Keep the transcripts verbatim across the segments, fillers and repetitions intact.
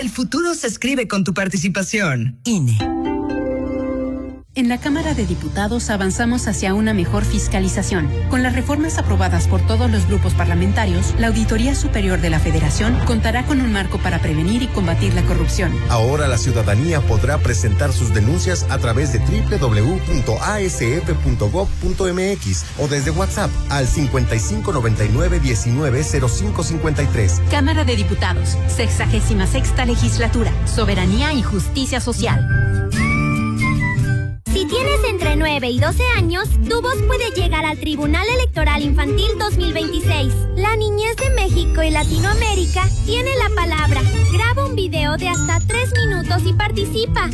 El futuro se escribe con tu participación. I N E. En la Cámara de Diputados avanzamos hacia una mejor fiscalización. Con las reformas aprobadas por todos los grupos parlamentarios, la Auditoría Superior de la Federación contará con un marco para prevenir y combatir la corrupción. Ahora la ciudadanía podrá presentar sus denuncias a través de doble u doble u doble u punto a s f punto gob punto m x o desde WhatsApp al cincuenta y cinco noventa y nueve diecinueve cero cinco cincuenta y tres. Cámara de Diputados, sexagésima sexta legislatura, soberanía y justicia social. Si tienes entre nueve y doce años, tu voz puede llegar al Tribunal Electoral Infantil dos mil veintiséis. La niñez de México y Latinoamérica tiene la palabra. Graba un video de hasta tres minutos y participa.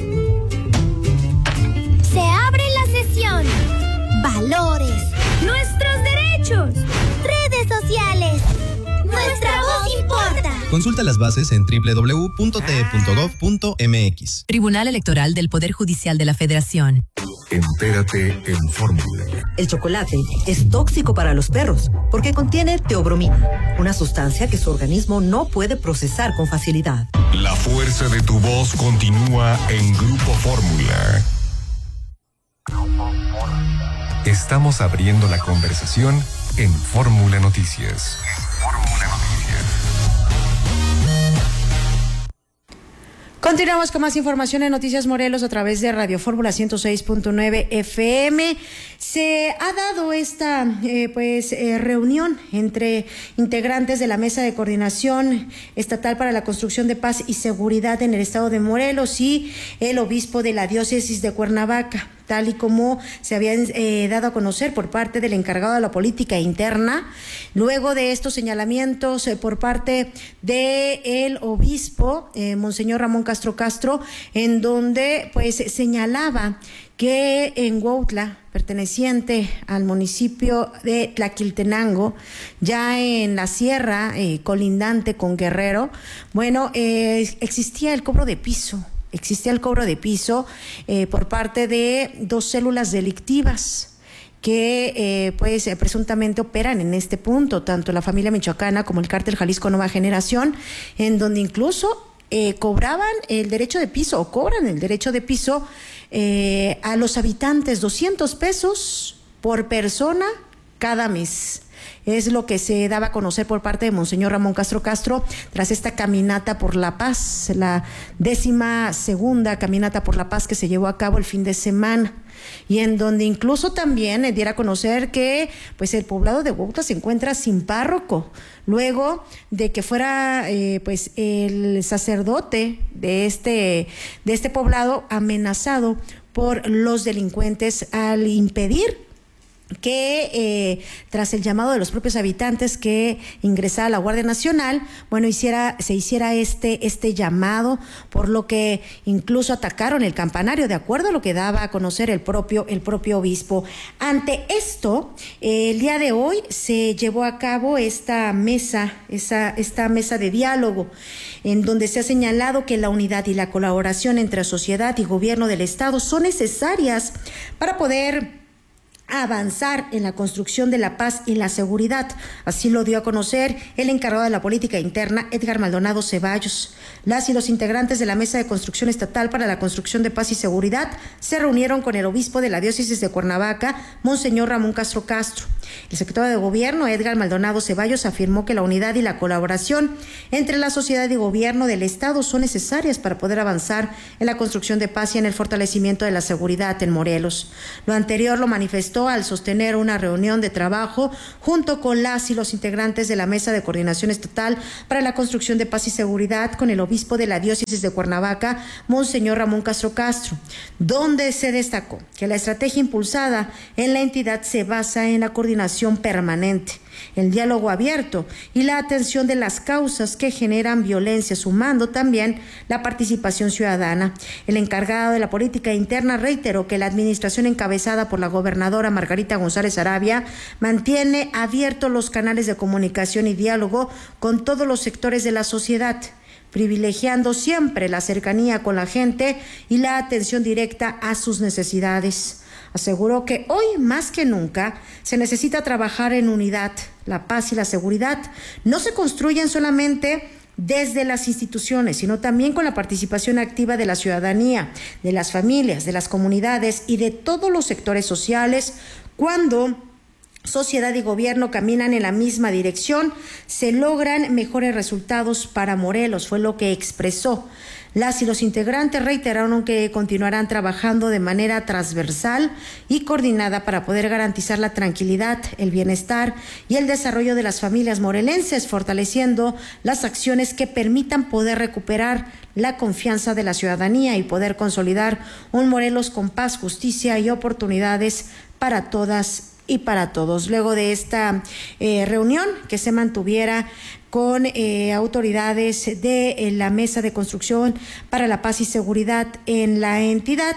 Se abre la sesión. Valores. Nuestros derechos. Redes sociales. Nuestra voz importa. Consulta las bases en doble u doble u doble u punto t e punto gob punto m x. Tribunal Electoral del Poder Judicial de la Federación. Entérate en Fórmula. El chocolate es tóxico para los perros porque contiene teobromina, una sustancia que su organismo no puede procesar con facilidad. La fuerza de tu voz continúa en Grupo Fórmula. Estamos abriendo la conversación en Fórmula Noticias. Fórmula Noticias. Continuamos con más información en Noticias Morelos a través de Radio Fórmula ciento seis punto nueve F M. Se ha dado esta eh, pues eh, reunión entre integrantes de la Mesa de Coordinación Estatal para la Construcción de Paz y Seguridad en el Estado de Morelos y el obispo de la Diócesis de Cuernavaca, tal y como se había eh, dado a conocer por parte del encargado de la política interna. Luego de estos señalamientos eh, por parte del obispo, eh, Monseñor Ramón Castro Castro, en donde pues señalaba que en Huautla, perteneciente al municipio de Tlaquiltenango, ya en la sierra eh, colindante con Guerrero, bueno, eh, existía el cobro de piso. Existía el cobro de piso eh, por parte de dos células delictivas que eh, pues eh, presuntamente operan en este punto, tanto la familia michoacana como el cártel Jalisco Nueva Generación, en donde incluso eh, cobraban el derecho de piso o cobran el derecho de piso eh, a los habitantes, doscientos pesos por persona cada mes. Es lo que se daba a conocer por parte de Monseñor Ramón Castro Castro tras esta caminata por la paz, la décima segunda caminata por la paz que se llevó a cabo el fin de semana, y en donde incluso también eh, diera a conocer que pues el poblado de Huautla se encuentra sin párroco, luego de que fuera eh, pues el sacerdote de este, de este poblado amenazado por los delincuentes al impedir que eh, tras el llamado de los propios habitantes que ingresara la Guardia Nacional, bueno, hiciera, se hiciera este, este llamado, por lo que incluso atacaron el campanario, de acuerdo a lo que daba a conocer el propio, el propio obispo. Ante esto, eh, el día de hoy se llevó a cabo esta mesa, esa, esta mesa de diálogo, en donde se ha señalado que la unidad y la colaboración entre sociedad y gobierno del Estado son necesarias para poder avanzar en la construcción de la paz y la seguridad. Así lo dio a conocer el encargado de la política interna, Edgar Maldonado Ceballos. Las y los integrantes de la Mesa de Construcción Estatal para la Construcción de Paz y Seguridad se reunieron con el obispo de la Diócesis de Cuernavaca, Monseñor Ramón Castro Castro. El secretario de Gobierno, Edgar Maldonado Ceballos, afirmó que la unidad y la colaboración entre la sociedad y gobierno del Estado son necesarias para poder avanzar en la construcción de paz y en el fortalecimiento de la seguridad en Morelos. Lo anterior lo manifestó al sostener una reunión de trabajo junto con las y los integrantes de la Mesa de Coordinación Estatal para la Construcción de Paz y Seguridad con el obispo de la Diócesis de Cuernavaca, Monseñor Ramón Castro Castro, donde se destacó que la estrategia impulsada en la entidad se basa en la coordinación permanente, el diálogo abierto y la atención de las causas que generan violencia, sumando también la participación ciudadana. El encargado de la política interna reiteró que la administración encabezada por la gobernadora Margarita González Arabia mantiene abiertos los canales de comunicación y diálogo con todos los sectores de la sociedad, privilegiando siempre la cercanía con la gente y la atención directa a sus necesidades. Aseguró que hoy más que nunca se necesita trabajar en unidad. La paz y la seguridad no se construyen solamente desde las instituciones, sino también con la participación activa de la ciudadanía, de las familias, de las comunidades y de todos los sectores sociales. Cuando sociedad y gobierno caminan en la misma dirección, se logran mejores resultados para Morelos, fue lo que expresó. Las y los integrantes reiteraron que continuarán trabajando de manera transversal y coordinada para poder garantizar la tranquilidad, el bienestar y el desarrollo de las familias morelenses, fortaleciendo las acciones que permitan poder recuperar la confianza de la ciudadanía y poder consolidar un Morelos con paz, justicia y oportunidades para todas y para todos. Luego de esta eh, reunión que se mantuviera con eh, autoridades de eh, la Mesa de Construcción para la Paz y Seguridad en la entidad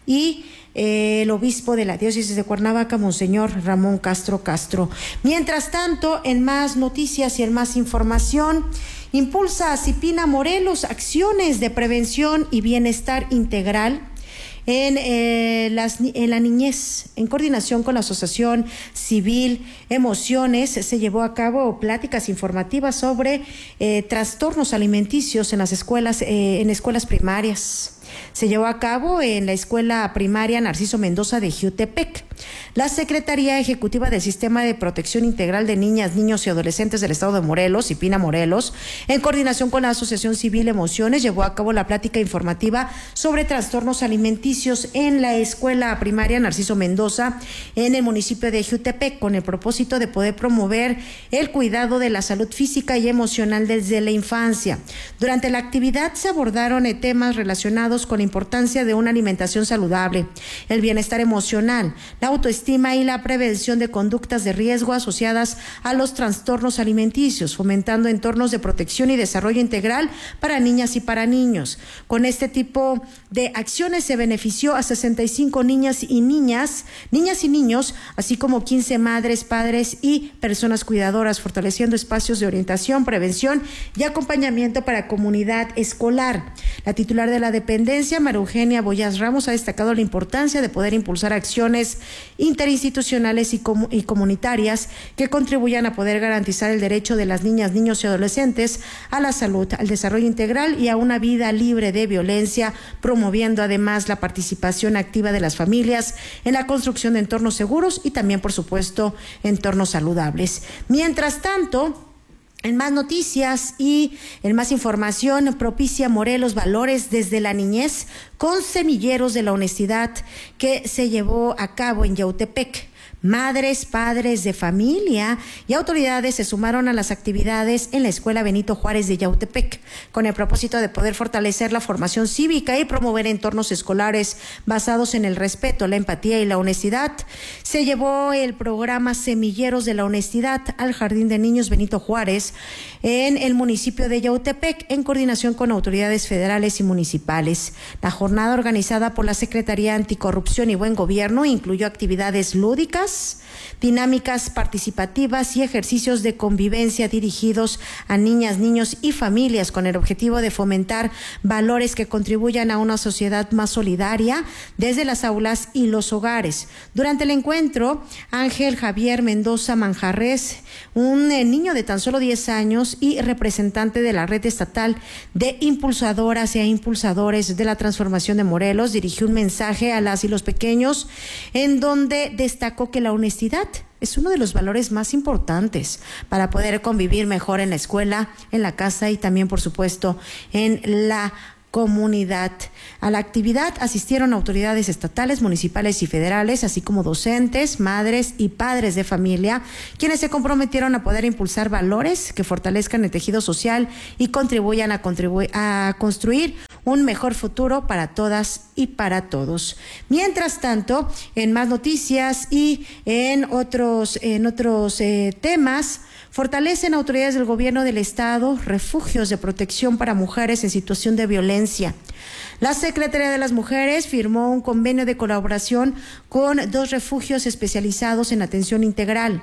y eh, el obispo de la diócesis de Cuernavaca, Monseñor Ramón Castro Castro. Mientras tanto, en más noticias y en más información, impulsa Cipina Morelos acciones de prevención y bienestar integral En, eh, las, en la niñez. En coordinación con la Asociación Civil Emociones, se llevó a cabo pláticas informativas sobre eh, trastornos alimenticios en las escuelas, eh, en escuelas primarias. Se llevó a cabo en la Escuela Primaria Narciso Mendoza de Jiutepec. La Secretaría Ejecutiva del Sistema de Protección Integral de Niñas, Niños y Adolescentes del Estado de Morelos, Cipina Morelos, en coordinación con la Asociación Civil Emociones, llevó a cabo la plática informativa sobre trastornos alimenticios en la Escuela Primaria Narciso Mendoza en el municipio de Jiutepec, con el propósito de poder promover el cuidado de la salud física y emocional desde la infancia. Durante la actividad se abordaron eh, temas relacionados con la importancia de una alimentación saludable, el bienestar emocional, la autoestima y la prevención de conductas de riesgo asociadas a los trastornos alimenticios, fomentando entornos de protección y desarrollo integral para niñas y para niños. Con este tipo de acciones se benefició a sesenta y cinco niñas y niñas, niñas y niños, así como quince madres, padres y personas cuidadoras, fortaleciendo espacios de orientación, prevención y acompañamiento para comunidad escolar. La titular de la dependencia, María Eugenia Boyas Ramos, ha destacado la importancia de poder impulsar acciones interinstitucionales y, com- y comunitarias que contribuyan a poder garantizar el derecho de las niñas, niños y adolescentes a la salud, al desarrollo integral y a una vida libre de violencia, promoviendo además la participación activa de las familias en la construcción de entornos seguros y también, por supuesto, entornos saludables. Mientras tanto, en más noticias y en más información, propicia Morelos Valores desde la niñez con semilleros de la honestidad que se llevó a cabo en Yautepec. Madres, padres de familia y autoridades se sumaron a las actividades en la Escuela Benito Juárez de Yautepec, con el propósito de poder fortalecer la formación cívica y promover entornos escolares basados en el respeto, la empatía y la honestidad. Se llevó el programa Semilleros de la Honestidad al Jardín de Niños Benito Juárez en el municipio de Yautepec, en coordinación con autoridades federales y municipales. La jornada, organizada por la Secretaría Anticorrupción y Buen Gobierno, incluyó actividades lúdicas, dinámicas participativas y ejercicios de convivencia dirigidos a niñas, niños y familias, con el objetivo de fomentar valores que contribuyan a una sociedad más solidaria desde las aulas y los hogares. Durante el encuentro, Ángel Javier Mendoza Manjarres, un niño de tan solo diez años y representante de la red estatal de impulsadoras e impulsadores de la transformación de Morelos, dirigió un mensaje a las y los pequeños en donde destacó que la honestidad es uno de los valores más importantes para poder convivir mejor en la escuela, en la casa y también, por supuesto, en la comunidad. A la actividad asistieron autoridades estatales, municipales y federales, así como docentes, madres y padres de familia, quienes se comprometieron a poder impulsar valores que fortalezcan el tejido social y contribuyan a, contribu- a construir un mejor futuro para todas y para todos. Mientras tanto, en más noticias y en otros, en otros eh, temas, fortalecen autoridades del gobierno del estado refugios de protección para mujeres en situación de violencia. La Secretaría de las Mujeres firmó un convenio de colaboración con dos refugios especializados en atención integral.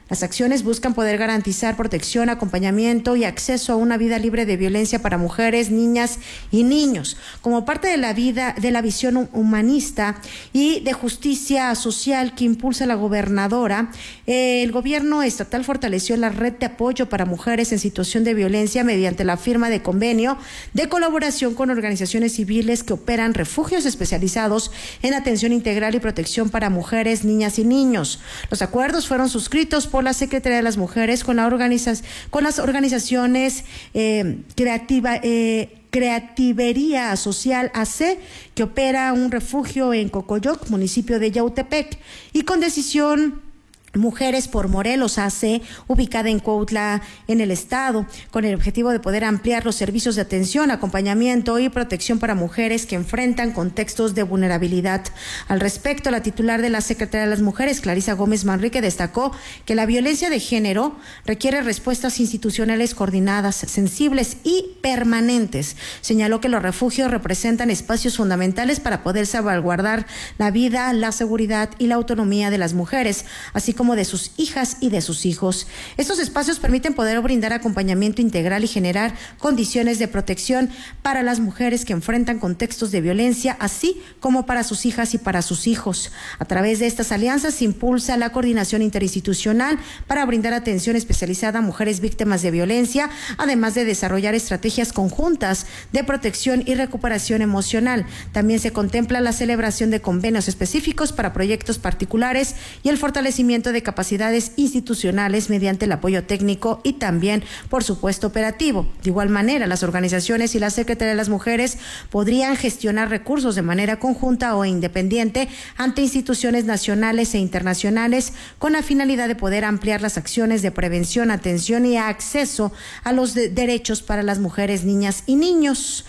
Las acciones buscan poder garantizar protección, acompañamiento y acceso a una vida libre de violencia para mujeres, niñas y niños, como parte de la vida, de la visión humanista y de justicia social que impulsa la gobernadora. Eh, el gobierno estatal fortaleció la red de apoyo para mujeres en situación de violencia mediante la firma de convenio de colaboración con organizaciones civiles que operan refugios especializados en atención integral y protección para mujeres, niñas y niños. Los acuerdos fueron suscritos por la Secretaría de las Mujeres con, la organiza- con las organizaciones eh, creativa, eh, Creativería Social A C, que opera un refugio en Cocoyoc, municipio de Yautepec, y con Decisión Mujeres por Morelos A C, ubicada en Cuautla, en el estado, con el objetivo de poder ampliar los servicios de atención, acompañamiento y protección para mujeres que enfrentan contextos de vulnerabilidad. Al respecto, la titular de la Secretaría de las Mujeres, Clarisa Gómez Manrique, destacó que la violencia de género requiere respuestas institucionales coordinadas, sensibles y permanentes. Señaló que los refugios representan espacios fundamentales para poder salvaguardar la vida, la seguridad y la autonomía de las mujeres, así como como de sus hijas y de sus hijos. Estos espacios permiten poder brindar acompañamiento integral y generar condiciones de protección para las mujeres que enfrentan contextos de violencia, así como para sus hijas y para sus hijos. A través de estas alianzas se impulsa la coordinación interinstitucional para brindar atención especializada a mujeres víctimas de violencia, además de desarrollar estrategias conjuntas de protección y recuperación emocional. También se contempla la celebración de convenios específicos para proyectos particulares y el fortalecimiento de capacidades institucionales mediante el apoyo técnico y también, por supuesto, operativo. De igual manera, las organizaciones y la Secretaría de las Mujeres podrían gestionar recursos de manera conjunta o independiente ante instituciones nacionales e internacionales con la finalidad de poder ampliar las acciones de prevención, atención y acceso a los de- derechos para las mujeres, niñas y niños.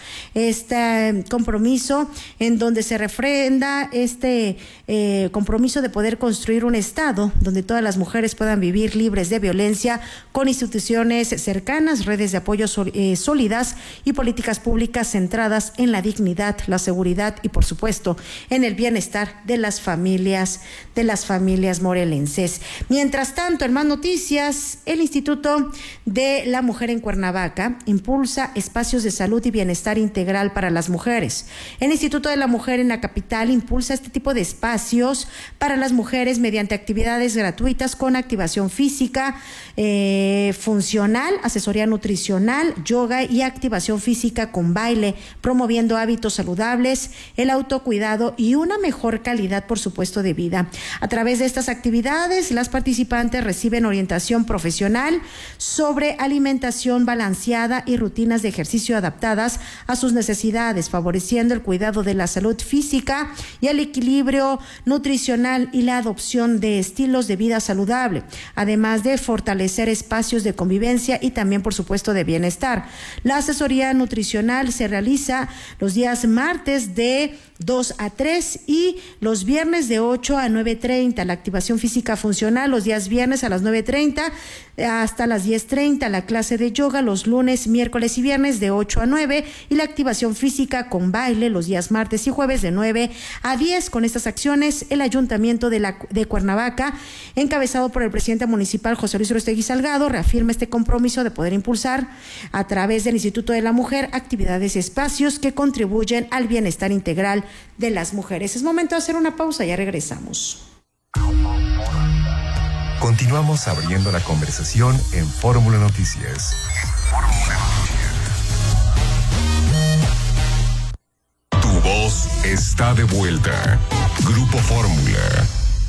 Este compromiso en donde se refrenda este eh, compromiso de poder construir un Estado donde todas las mujeres puedan vivir libres de violencia, con instituciones cercanas, redes de apoyo eh, sólidas y políticas públicas centradas en la dignidad, la seguridad y, por supuesto, en el bienestar de las familias, de las familias morelenses. Mientras tanto, en más noticias, el Instituto de la Mujer en Cuernavaca impulsa espacios de salud y bienestar integral para las mujeres. El Instituto de la Mujer en la capital impulsa este tipo de espacios para las mujeres mediante actividades gratuitas con activación física, eh, funcional, asesoría nutricional, yoga y activación física con baile, promoviendo hábitos saludables, el autocuidado y una mejor calidad, por supuesto, de vida. A través de estas actividades, las participantes reciben orientación profesional sobre alimentación balanceada y rutinas de ejercicio adaptadas a sus necesidades, favoreciendo el cuidado de la salud física y el equilibrio nutricional y la adopción de estilos de vida saludable, además de fortalecer espacios de convivencia y también, por supuesto, de bienestar. La asesoría nutricional se realiza los días martes de dos a tres y los viernes de ocho a nueve treinta. La activación física funcional los días viernes a las nueve treinta hasta las diez treinta. La clase de yoga los lunes, miércoles y viernes de ocho a nueve y la activación física con baile los días martes y jueves de nueve a diez. Con estas acciones, el Ayuntamiento de, la, de Cuernavaca, encabezado por el presidente municipal José Luis Orostegui Salgado, reafirma este compromiso de poder impulsar a través del Instituto de la Mujer actividades y espacios que contribuyen al bienestar integral de las mujeres. Es momento de hacer una pausa, ya regresamos. Continuamos abriendo la conversación en Fórmula Noticias. Fórmula Noticias. Tu voz está de vuelta. Grupo Fórmula.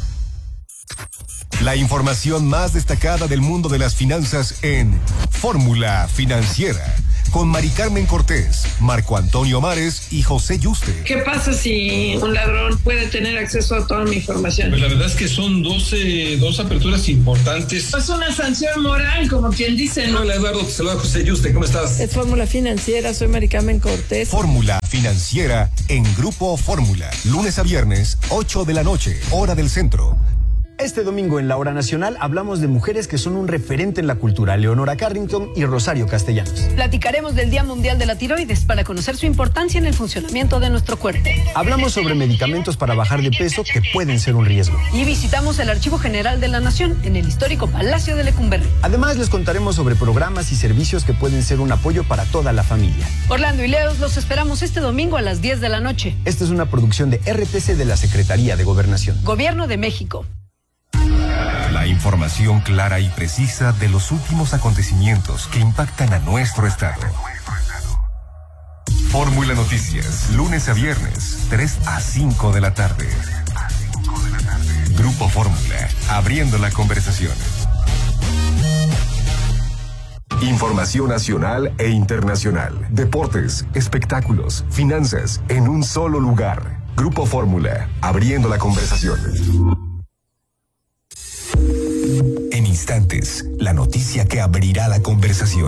La información más destacada del mundo de las finanzas en Fórmula Financiera, con Mari Carmen Cortés, Marco Antonio Mares y José Yuste. ¿Qué pasa si un ladrón puede tener acceso a toda mi información? Pues la verdad es que son doce, dos aperturas importantes. Es una sanción moral, como quien dice, ¿no? Hola, Eduardo, te saluda José Yuste, ¿cómo estás? Es Fórmula Financiera, soy Mari Carmen Cortés. Fórmula Financiera en Grupo Fórmula, lunes a viernes, ocho de la noche, hora del centro. Este domingo en la Hora Nacional hablamos de mujeres que son un referente en la cultura, Leonora Carrington y Rosario Castellanos. Platicaremos del Día Mundial de la Tiroides para conocer su importancia en el funcionamiento de nuestro cuerpo. Hablamos sobre medicamentos para bajar de peso que pueden ser un riesgo. Y visitamos el Archivo General de la Nación en el histórico Palacio de Lecumberri. Además les contaremos sobre programas y servicios que pueden ser un apoyo para toda la familia. Orlando y Leos los esperamos este domingo a las diez de la noche. Esta es una producción de R T C de la Secretaría de Gobernación. Gobierno de México. La información clara y precisa de los últimos acontecimientos que impactan a nuestro estado. Fórmula Noticias, lunes a viernes, tres a cinco de la tarde. Grupo Fórmula, abriendo la conversación. Información nacional e internacional, deportes, espectáculos, finanzas, en un solo lugar. Grupo Fórmula, abriendo la conversación. En instantes, la noticia que abrirá la conversación.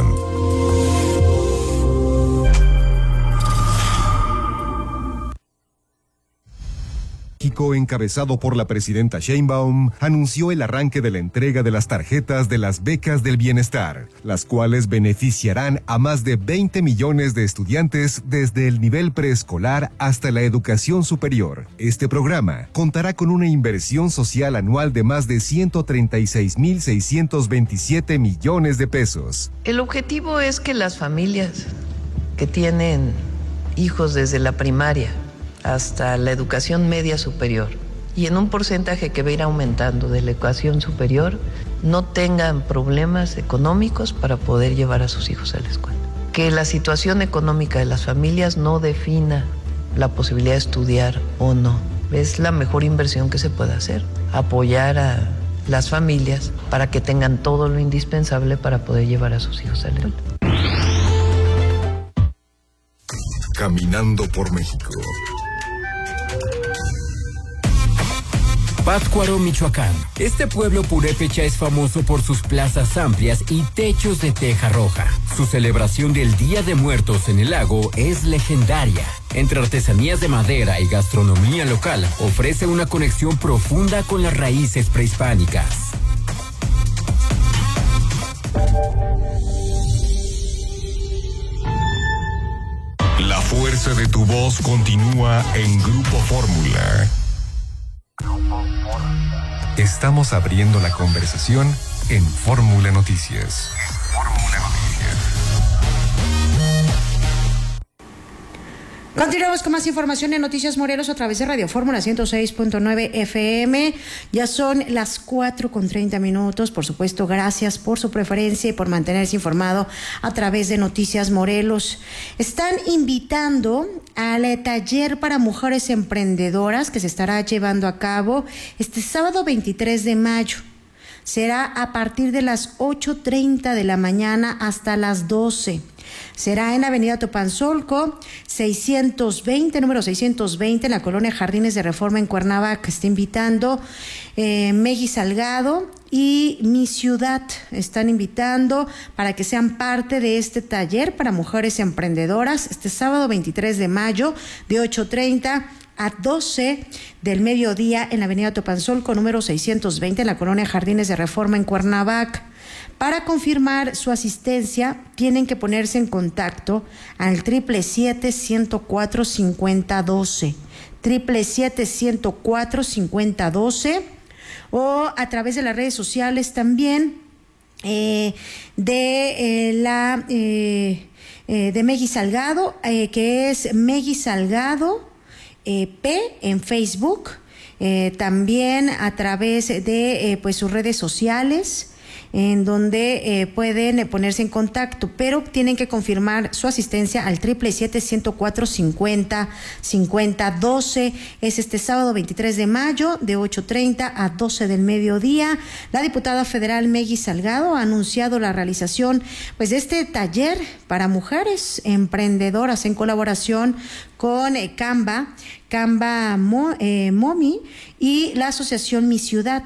México, encabezado por la presidenta Sheinbaum, anunció el arranque de la entrega de las tarjetas de las becas del bienestar, las cuales beneficiarán a más de veinte millones de estudiantes desde el nivel preescolar hasta la educación superior. Este programa contará con una inversión social anual de más de ciento treinta y seis mil seiscientos veintisiete millones de pesos. El objetivo es que las familias que tienen hijos desde la primaria hasta la educación media superior y en un porcentaje que va a ir aumentando de la educación superior, no tengan problemas económicos para poder llevar a sus hijos a la escuela. Que la situación económica de las familias no defina la posibilidad de estudiar o no. Es la mejor inversión que se puede hacer, apoyar a las familias para que tengan todo lo indispensable para poder llevar a sus hijos a la escuela. Caminando por México. Pátzcuaro, Michoacán. Este pueblo purépecha es famoso por sus plazas amplias y techos de teja roja. Su celebración del Día de Muertos en el lago es legendaria. Entre artesanías de madera y gastronomía local, ofrece una conexión profunda con las raíces prehispánicas. La fuerza de tu voz continúa en Grupo Fórmula. Estamos abriendo la conversación en Fórmula Noticias. Fórmula Noticias. Continuamos con más información en Noticias Morelos a través de Radio Fórmula ciento seis punto nueve F M. Ya son las cuatro con treinta minutos. Por supuesto, gracias por su preferencia y por mantenerse informado a través de Noticias Morelos. Están invitando al taller para mujeres emprendedoras que se estará llevando a cabo este sábado veintitrés de mayo. Será a partir de las ocho treinta de la mañana hasta las doce. Será en Avenida Topanzolco, seiscientos veinte, número seiscientos veinte, en la colonia Jardines de Reforma en Cuernavaca. Está invitando eh, Meggy Salgado y Mi Ciudad. Están invitando para que sean parte de este taller para mujeres emprendedoras este sábado veintitrés de mayo de ocho treinta a doce del mediodía en la Avenida Topanzolco, número seiscientos veinte, en la colonia Jardines de Reforma en Cuernavaca. Para confirmar su asistencia, tienen que ponerse en contacto al triple siete, ciento cuatro, cincuenta doce, triple siete, ciento cuatro, cincuenta doce, o a través de las redes sociales también eh, de eh, la eh, eh, de Meggy Salgado, eh, que es Meggy Salgado eh, P en Facebook, eh, también a través de eh, pues sus redes sociales, en donde eh, pueden eh, ponerse en contacto, pero tienen que confirmar su asistencia al triple siete, ciento cuatro, cincuenta, cincuenta doce. Es este sábado veintitrés de mayo de ocho treinta a doce del mediodía. La diputada federal Meggy Salgado ha anunciado la realización pues de este taller para mujeres emprendedoras en colaboración con eh, Canva, Canva Mo, eh, Momi y la asociación Mi Ciudad.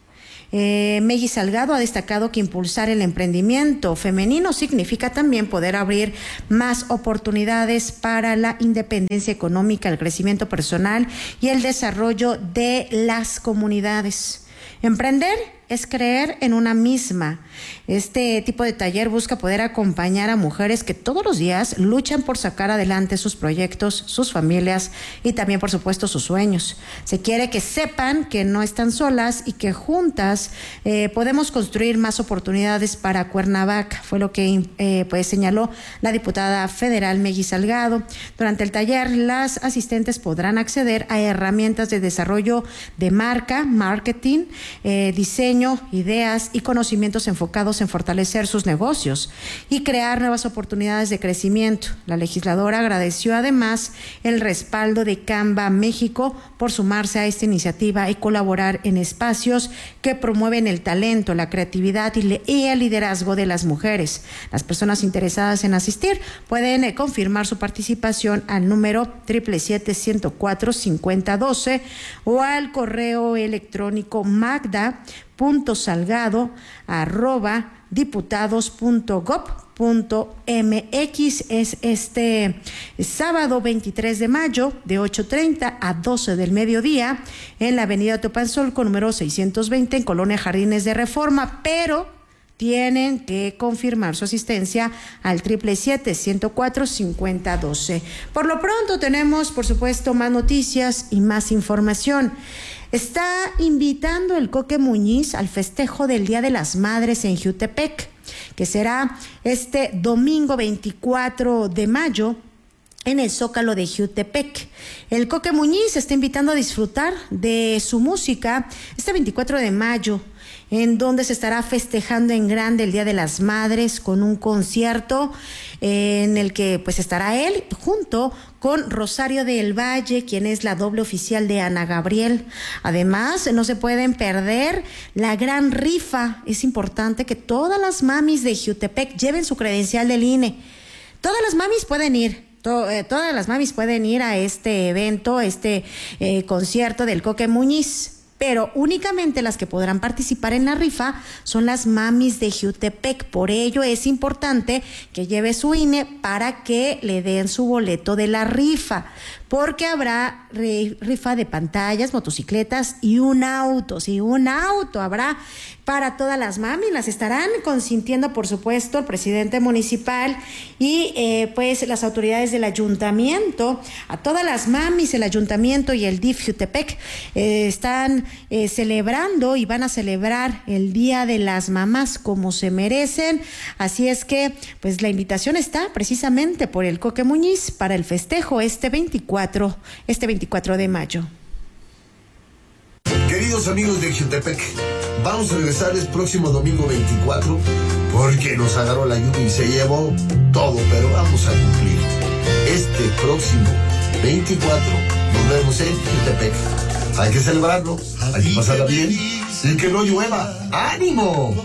Eh, Meggy Salgado ha destacado que impulsar el emprendimiento femenino significa también poder abrir más oportunidades para la independencia económica, el crecimiento personal y el desarrollo de las comunidades. Emprender es creer en una misma. Este tipo de taller busca poder acompañar a mujeres que todos los días luchan por sacar adelante sus proyectos, sus familias y también, por supuesto, sus sueños. Se quiere que sepan que no están solas y que juntas eh, podemos construir más oportunidades para Cuernavaca. Fue lo que eh, pues señaló la diputada federal Meggy Salgado. Durante el taller, las asistentes podrán acceder a herramientas de desarrollo de marca, marketing, eh, diseño, ideas y conocimientos enfocados en fortalecer sus negocios y crear nuevas oportunidades de crecimiento. La legisladora agradeció además el respaldo de Canva México por sumarse a esta iniciativa y colaborar en espacios que promueven el talento, la creatividad y, y el liderazgo de las mujeres. Las personas interesadas en asistir pueden eh, confirmar su participación al número siete siete siete, uno cero cuatro, cinco cero uno dos o al correo electrónico magda punto salgado arroba diputados punto gob punto mx. Es este sábado veintitrés de mayo de ocho treinta a doce del mediodía en la avenida Topanzolco número seiscientos veinte en Colonia Jardines de Reforma, pero tienen que confirmar su asistencia al siete siete siete, uno cero cuatro, cinco cero uno dos. Por lo pronto tenemos, por supuesto, más noticias y más información. Está invitando el Coque Muñiz al festejo del Día de las Madres en Jiutepec, que será este domingo veinticuatro de mayo en el Zócalo de Jiutepec. El Coque Muñiz está invitando a disfrutar de su música este veinticuatro de mayo, en donde se estará festejando en grande el Día de las Madres con un concierto eh, en el que pues estará él junto con Rosario del Valle, quien es la doble oficial de Ana Gabriel. Además, no se pueden perder la gran rifa. Es importante que todas las mamis de Jiutepec lleven su credencial del I N E. Todas las mamis pueden ir. To, eh, todas las mamis pueden ir a este evento, este eh, concierto del Coque Muñiz. Pero únicamente las que podrán participar en la rifa son las mamis de Jiutepec. Por ello es importante que lleve su I N E para que le den su boleto de la rifa, porque habrá rifa de pantallas, motocicletas y un auto. Sí, un auto habrá para todas las mamis. Las estarán consintiendo, por supuesto, el presidente municipal y eh, pues las autoridades del ayuntamiento. A todas las mamis, el ayuntamiento y el D I F Jiutepec eh, están eh, celebrando y van a celebrar el Día de las Mamás como se merecen. Así es que pues la invitación está precisamente por el Coque Muñiz para el festejo este veinticuatro este veinticuatro de mayo. Queridos amigos de Jiutepec, vamos a regresar el próximo domingo veinticuatro porque nos agarró la lluvia y se llevó todo, pero vamos a cumplir. Este próximo veinticuatro nos vemos en Jiutepec. Hay que celebrarlo, hay que pasarla bien y que no llueva. ¡Ánimo!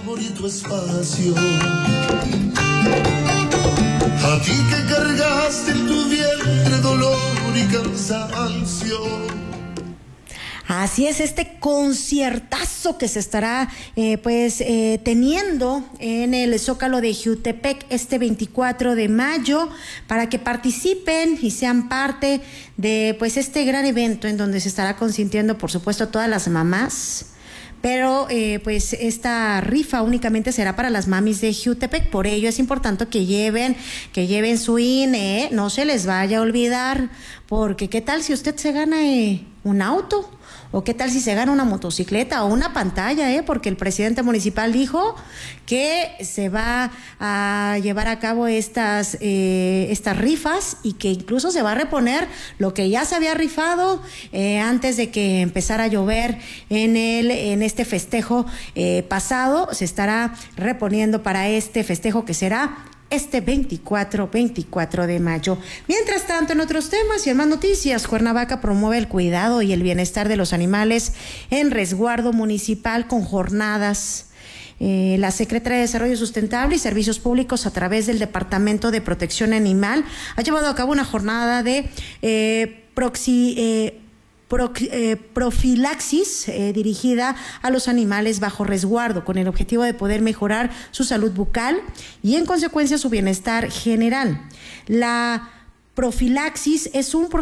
A ti que cargaste en tu vientre dolor y cansancio. Así es, este conciertazo que se estará eh, pues eh, teniendo en el Zócalo de Jiutepec este veinticuatro de mayo, para que participen y sean parte de pues este gran evento en donde se estará consintiendo, por supuesto, a todas las mamás. Pero eh, pues esta rifa únicamente será para las mamis de Jiutepec. Por ello es importante que lleven, que lleven su I N E, ¿eh? No se les vaya a olvidar, porque qué tal si usted se gana eh, un auto, o qué tal si se gana una motocicleta o una pantalla, ¿eh? Porque el presidente municipal dijo que se va a llevar a cabo estas eh, estas rifas y que incluso se va a reponer lo que ya se había rifado eh, antes de que empezara a llover en el en este festejo eh, pasado. Se estará reponiendo para este festejo que será este veinticuatro de mayo. Mientras tanto, en otros temas y en más noticias, Cuernavaca promueve el cuidado y el bienestar de los animales en resguardo municipal con jornadas. Eh, la Secretaría de Desarrollo Sustentable y Servicios Públicos, a través del Departamento de Protección Animal, ha llevado a cabo una jornada de eh, proxi... Eh, Pro, eh, profilaxis eh, dirigida a los animales bajo resguardo, con el objetivo de poder mejorar su salud bucal y en consecuencia su bienestar general. La profilaxis es un